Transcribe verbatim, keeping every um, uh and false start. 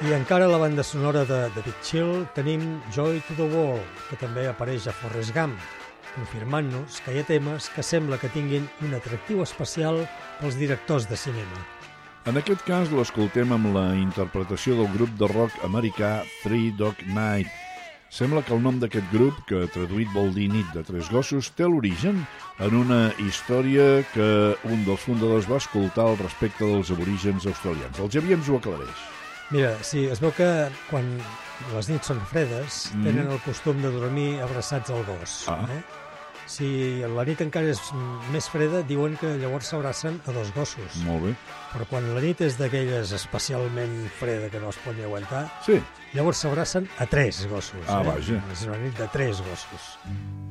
I encara a la banda sonora de, de Big Chill tenim Joy to the World, que també apareix a Forrest Gump, confirmant-nos que hi ha temes que sembla que tinguin un atractiu especial pels directors de cinema. En aquest cas l'escoltem amb la interpretació del grup de rock americà Three Dog Night. Sembla que el nom d'aquest grup, que traduït vol dir Nit de Tres Gossos, té l'origen en una història que un dels fundadors va escoltar al respecte dels aborígens australians. El Xavier ens ho aclareix. Mira, sí, es veu que quan les nits són fredes Mm. tenen el costum de dormir abraçats al gos. Ah. Eh? Si la nit encara és més freda, diuen que llavors s'abracen a dos gossos. Molt bé. Però quan la nit és d'aquelles especialment freda que no es pot ni aguantar, Sí. llavors s'abracen a tres gossos. Ah, eh? vaja. És una nit de tres gossos.